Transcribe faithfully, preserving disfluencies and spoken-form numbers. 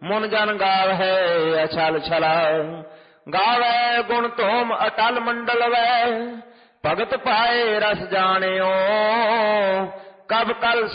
मुन जन गावै अछल छला। गावै गुण तोम अटल मंडल वै भगत पाए रस जानियो। कब कल